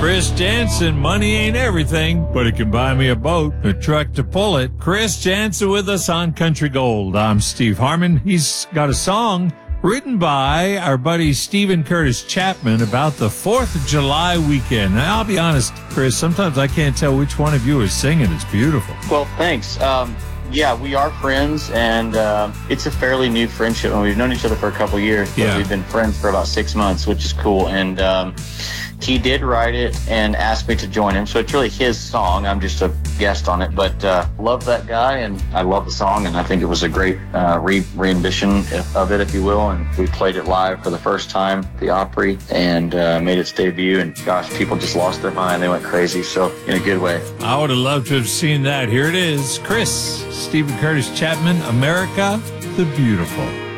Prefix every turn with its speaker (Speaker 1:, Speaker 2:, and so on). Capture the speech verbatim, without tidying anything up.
Speaker 1: Chris Jansen, money ain't everything, but it can buy me a boat, a truck to pull it. Chris Jansen with us on Country Gold. I'm Steve Harmon. He's got a song written by our buddy Stephen Curtis Chapman about the fourth of July weekend. Now, I'll be honest, Chris, sometimes I can't tell which one of you is singing. It's beautiful.
Speaker 2: Well, thanks. Um, yeah, we are friends, and uh, it's a fairly new friendship. And we've known each other for a couple years, but
Speaker 1: Yeah.
Speaker 2: we've been friends for about six months, which is cool. And um, he did write it and asked me to join him, so it's really his song. I'm just a guest on it, but uh, love that guy, and I love the song, and I think it was a great uh, re- rendition of it, if you will. And we played it live for the first time at the Opry, and uh, made its debut, and gosh, people just lost their mind. They went crazy, so in a good way.
Speaker 1: I would have loved to have seen that. Here it is. Chris, Stephen Curtis Chapman, America the Beautiful.